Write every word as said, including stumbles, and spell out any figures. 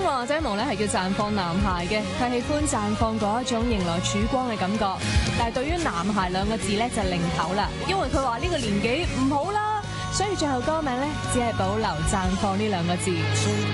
話仔毛咧係叫綻放男孩嘅，佢喜歡綻放嗰一種迎來曙光嘅感覺。但係對於男孩兩個字咧就擰頭啦，因為佢話呢個年紀唔好啦，所以最後歌名咧只係保留綻放呢兩個字。